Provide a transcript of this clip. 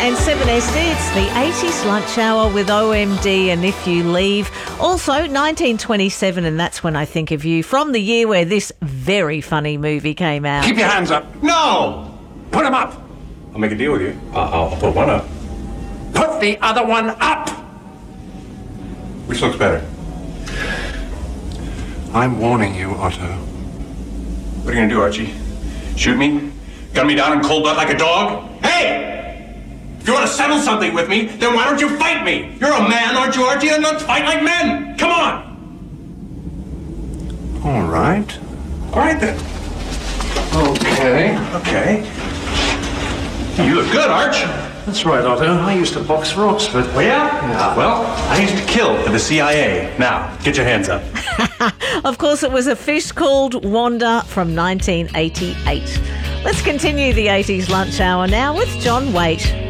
and 7SD, it's the 80s lunch hour with OMD and If You Leave. Also, 1927, and that's when I think of you, from the year where this very funny movie came out. Keep your hands up. No! Put them up. I'll make a deal with you. I'll put one up. Put the other one up! Which looks better? I'm warning you, Otto. What are you gonna do, Archie? Shoot me? Gun me down in cold blood like a dog? Hey! If you want to settle something with me, then why don't you fight me? You're a man, aren't you, Archie? Then let's fight like men! Come on! All right. All right, then. Okay. You look good, Arch. That's right, Otto. I used to box for Oxford. Oh, yeah? Well, I used to kill for the CIA. Now, get your hands up. Of course, it was A Fish Called Wanda from 1988. Let's continue the 80s lunch hour now with John Waite.